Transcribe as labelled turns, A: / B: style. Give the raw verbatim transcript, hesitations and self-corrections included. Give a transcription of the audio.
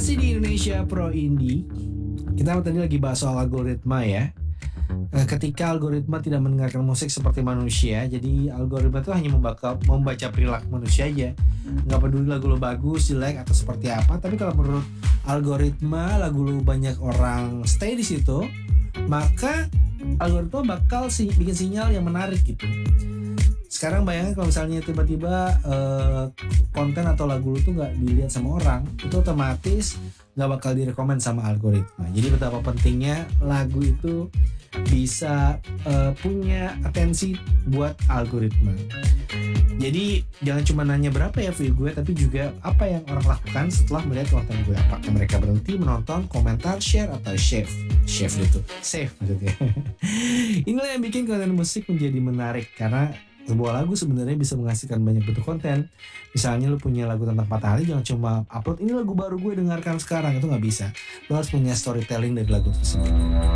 A: Masih di Indonesia Pro Indie. Kita tadi lagi bahas soal algoritma ya. Eh, Ketika algoritma tidak mendengarkan musik seperti manusia, jadi algoritma itu hanya membaca, membaca perilaku manusia aja. Nggak peduli lagu lo bagus, jelek atau seperti apa. Tapi kalau menurut algoritma lagu lo banyak orang stay di situ, maka algoritma bakal sih bikin sinyal yang menarik gitu. Sekarang bayangin kalau misalnya tiba-tiba eh, konten atau lagu lu tuh nggak dilihat sama orang, itu otomatis nggak bakal direkomend sama algoritma. Jadi betapa pentingnya lagu itu bisa eh, punya atensi buat algoritma. Jadi jangan cuma nanya berapa ya view gue, tapi juga apa yang orang lakukan setelah melihat konten gue. Apakah mereka berhenti menonton, komentar, share, atau save? Save itu, save maksudnya. Inilah yang bikin konten musik menjadi menarik, karena sebuah lagu sebenarnya bisa menghasilkan banyak bentuk konten. Misalnya lu punya lagu tentang patah hati, jangan cuma upload ini lagu baru gue dengarkan sekarang, itu nggak bisa. Lu harus punya storytelling dari lagu tersebut.